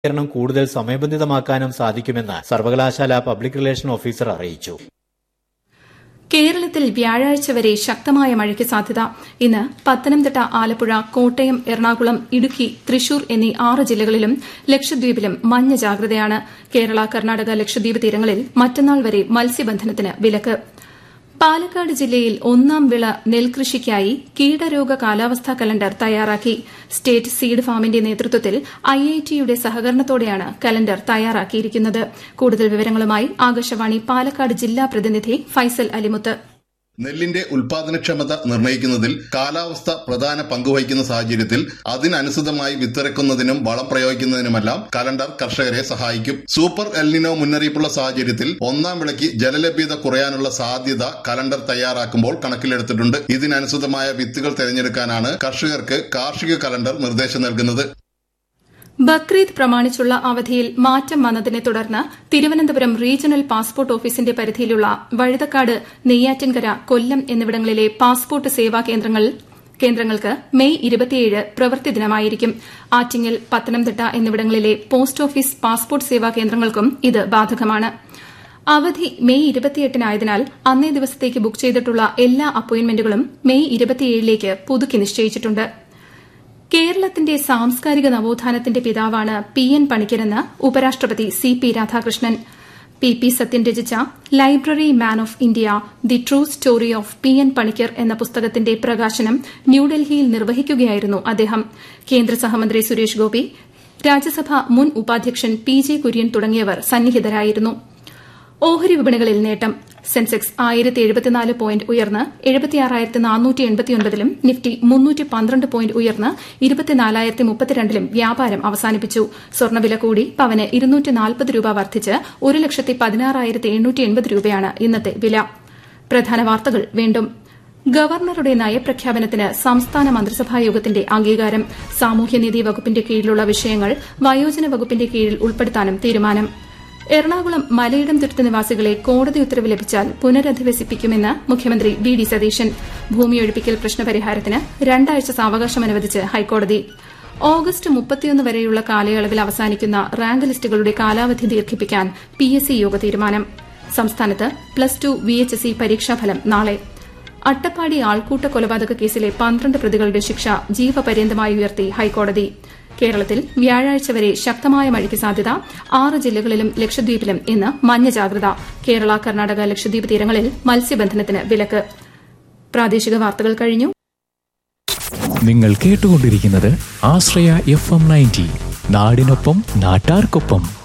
കൂടുതൽ സമയബന്ധിതമാക്കാനും സാധിക്കുമെന്ന് സർവകലാശാല പബ്ലിക് റിലേഷൻ ഓഫീസർ അറിയിച്ചു. കേരളത്തിൽ വ്യാഴാഴ്ച വരെ ശക്തമായ മഴയ്ക്ക് സാധ്യത. ഇന്ന് പത്തനംതിട്ട, ആലപ്പുഴ, കോട്ടയം, എറണാകുളം, ഇടുക്കി, തൃശൂർ എന്നീ 6 ജില്ലകളിലും ലക്ഷദ്വീപിലും മഞ്ഞ ജാഗ്രതയാണ്. കേരള, കർണാടക, ലക്ഷദ്വീപ് തീരങ്ങളിൽ മറ്റന്നാൾ വരെ മത്സ്യബന്ധനത്തിന് വിലക്ക്. പാലക്കാട് ജില്ലയിൽ 1ാം വിള നെൽകൃഷിക്കായി കീടരോഗ കാലാവസ്ഥാ കലണ്ടർ തയ്യാറാക്കി. സ്റ്റേറ്റ് സീഡ് ഫാമിന്റെ നേതൃത്വത്തിൽ IIT-യുടെ സഹകരണത്തോടെയാണ് കലണ്ടർ തയ്യാറാക്കിയിരിക്കുന്നത്. കൂടുതൽ വിവരങ്ങളുമായി ആകാശവാണി പാലക്കാട് ജില്ലാ പ്രതിനിധി ഫൈസൽ അലിമുത്ത്. നെല്ലിന്റെ ഉൽപാദനക്ഷമത നിർണ്ണയിക്കുന്നതിൽ കാലാവസ്ഥ പ്രധാന പങ്കുവഹിക്കുന്ന സാഹചര്യത്തിൽ അതിനനുസൃതമായി വിത്തിറക്കുന്നതിനും വളം പ്രയോഗിക്കുന്നതിനുമെല്ലാം കലണ്ടർ കർഷകരെ സഹായിക്കും. സൂപ്പർ എൽനിനോ മുന്നറിയിപ്പുള്ള സാഹചര്യത്തിൽ 1ാം വിളയ്ക്ക് ജലലഭ്യത കുറയാനുള്ള സാധ്യത കലണ്ടർ തയ്യാറാക്കുമ്പോൾ കണക്കിലെടുത്തിട്ടുണ്ട്. ഇതിനനുസൃതമായ വിത്തുകൾ തിരഞ്ഞെടുക്കാനാണ് കർഷകർക്ക് കാർഷിക കലണ്ടർ നിർദ്ദേശം നൽകുന്നത്. ബക്രീദ് പ്രമാണിച്ചുള്ള അവധിയിൽ മാറ്റം വന്നതിനെ തുടർന്ന് തിരുവനന്തപുരം റീജിയണൽ പാസ്പോർട്ട് ഓഫീസിന്റെ പരിധിയിലുള്ള വഴുതക്കാട്, നെയ്യാറ്റിൻകര, കൊല്ലം എന്നിവിടങ്ങളിലെ പാസ്പോർട്ട് സേവാ കേന്ദ്രങ്ങൾക്ക് മെയ് 27 പ്രവൃത്തി ദിനമായിരിക്കും. ആറ്റിങ്ങൽ, പത്തനംതിട്ട എന്നിവിടങ്ങളിലെ പോസ്റ്റ് ഓഫീസ് പാസ്പോർട്ട് സേവാ കേന്ദ്രങ്ങൾക്കും ഇത് ബാധകമാണ്. അവധി മെയ് 28-നായതിനാൽ അന്നേ ദിവസത്തേക്ക് ബുക്ക് ചെയ്തിട്ടുള്ള എല്ലാ അപ്പോയിന്റ്മെന്റുകളും മെയ് 27ലേക്ക് പുതുക്കി നിശ്ചയിച്ചിട്ടുണ്ട്. കേരളത്തിന്റെ സാംസ്കാരിക നവോത്ഥാനത്തിന്റെ പിതാവാണ് PN പണിക്കരെന്ന് ഉപരാഷ്ട്രപതി CP രാധാകൃഷ്ണൻ. PP സത്യൻ രചിച്ച library man of India the true story of PN Panicker എന്ന പുസ്തകത്തിന്റെ പ്രകാശനം ന്യൂഡൽഹിയിൽ നിർവഹിക്കുകയായിരുന്നു അദ്ദേഹം. കേന്ദ്ര സഹമന്ത്രി സുരേഷ് ഗോപി, രാജ്യസഭാ മുൻ ഉപാധ്യക്ഷൻ PJ കുര്യൻ തുടങ്ങിയവർ സന്നിഹിതരായിരുന്നു. ഓഹരി വിപണികളിൽ നേട്ടം. സെൻസെക്സ് 1074 പോയിന്റ് ഉയർന്ന് 76,489-ലും നിഫ്റ്റി 312 പോയിന്റ് ഉയർന്ന് 24,032-ലും വ്യാപാരം അവസാനിപ്പിച്ചു. സ്വർണ്ണവില കൂടി പവന് 240 രൂപ വർദ്ധിച്ച് 1,16,780 രൂപയാണ് ഇന്നത്തെ വില. പ്രധാന വാർത്തകൾ വീണ്ടും. ഗവർണറുടെ നയപ്രഖ്യാപനത്തിന് സംസ്ഥാന മന്ത്രിസഭാ യോഗത്തിന്റെ അംഗീകാരം. സാമൂഹ്യനീതി വകുപ്പിന്റെ കീഴിലുള്ള വിഷയങ്ങൾ വയോജന വകുപ്പിന്റെ കീഴിൽ ഉൾപ്പെടുത്താനും തീരുമാനം. എറണാകുളം മലയിടം തുരുത്ത് നിവാസികളെ കോടതി ഉത്തരവ് ലഭിച്ചാൽ പുനരധിവസിപ്പിക്കുമെന്ന് മുഖ്യമന്ത്രി VD സതീശൻ. ഭൂമിയൊഴിപ്പിക്കൽ പ്രശ്നപരിഹാരത്തിന് 2 ആഴ്ച സാവകാശം അനുവദിച്ച് ഹൈക്കോടതി. ഓഗസ്റ്റ് 31 വരെയുള്ള കാലയളവിൽ അവസാനിക്കുന്ന റാങ്ക് ലിസ്റ്റുകളുടെ കാലാവധി ദീർഘിപ്പിക്കാൻ PSC യോഗ തീരുമാനം. സംസ്ഥാനത്ത് +2 VHSE പരീക്ഷാഫലം നാളെ. അട്ടപ്പാടി ആൾക്കൂട്ട കൊലപാതക കേസിലെ 12 പ്രതികളുടെ ശിക്ഷ ജീവപര്യന്തമായി ഉയർത്തി ഹൈക്കോടതി. കേരളത്തിൽ വ്യാഴാഴ്ച വരെ ശക്തമായ മഴയ്ക്ക് സാധ്യത. 6 ജില്ലകളിലും ലക്ഷദ്വീപിലും ഇന്ന് മഞ്ഞ ജാഗ്രത. കേരള, കർണാടക, ലക്ഷദ്വീപ് തീരങ്ങളിൽ മത്സ്യബന്ധനത്തിന് വിലക്ക്. പ്രാദേശിക വാർത്തകൾ കഴിഞ്ഞു. നിങ്ങൾ കേട്ടുകൊണ്ടിരിക്കുന്നത് ആശ്രയ FM 90, നാടിനൊപ്പം നാട്ടാർക്കൊപ്പം.